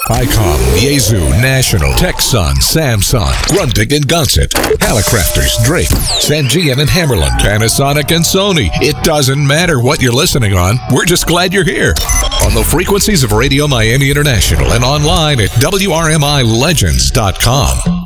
ICOM, Yaesu, National, Texon, Samsung, Grundig and Gonset, Hallicrafters, Drake, Sangean and Hammerland, Panasonic and Sony. It doesn't matter what you're listening on. We're just glad you're here. On the frequencies of Radio Miami International and online at WRMILegends.com.